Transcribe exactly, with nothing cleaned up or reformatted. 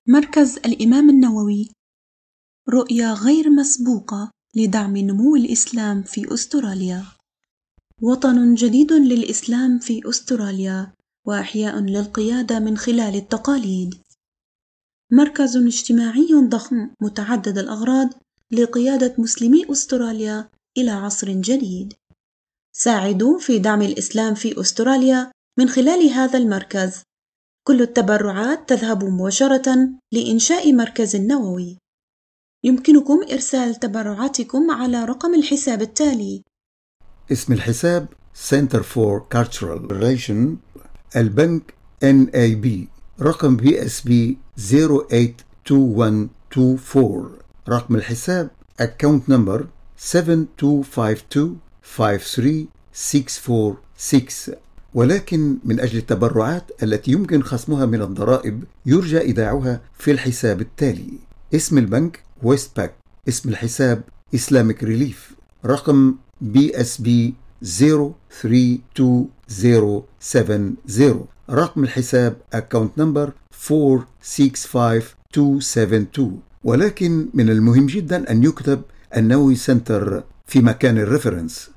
مركز الإمام النووي، رؤية غير مسبوقة لدعم نمو الإسلام في أستراليا. وطن جديد للإسلام في أستراليا، وإحياء للقيادة من خلال التقاليد. مركز اجتماعي ضخم متعدد الأغراض لقيادة مسلمي أستراليا إلى عصر جديد. ساعدوا في دعم الإسلام في أستراليا من خلال هذا المركز. كل التبرعات تذهب مباشرة لإنشاء مركز نووي. يمكنكم إرسال تبرعاتكم على رقم الحساب التالي. اسم الحساب Center for Cultural Relation، البنك إن إيه بي، رقم بي إس بي صفر ثمانية اثنين واحد اثنين أربعة، رقم الحساب Account Number سبعة اثنين خمسة اثنين خمسة ثلاثة ستة أربعة ستة. ولكن من أجل التبرعات التي يمكن خصمها من الضرائب يرجى إيداعها في الحساب التالي. اسم البنك ويستباك، اسم الحساب Islamic Relief، رقم بي إس بي صفر ثلاثة اثنين صفر سبعة صفر، رقم الحساب Account Number أربعة ستة خمسة اثنين سبعة اثنين. ولكن من المهم جدا أن يكتب النووي سنتر في مكان الريفرنس.